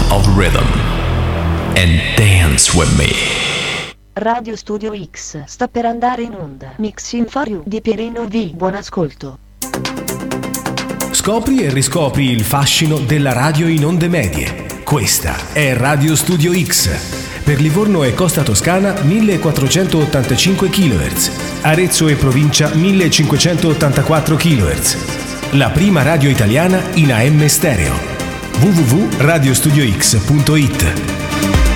of rhythm and dance with me. Radio Studio X sta per andare in onda. Mixing for You di Pierino V. Buon ascolto. Scopri e riscopri il fascino della radio in onde medie. Questa è Radio Studio X. Per Livorno e Costa Toscana 1485 kHz. Arezzo e provincia 1584 kHz. La prima radio italiana in AM stereo. www.radiostudiox.it.